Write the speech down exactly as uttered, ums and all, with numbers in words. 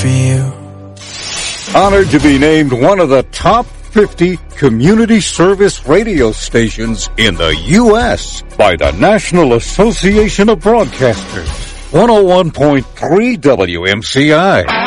for you. Honored to be named one of the top fifty community service radio stations in the U S by the National Association of Broadcasters. one oh one point three W M C I.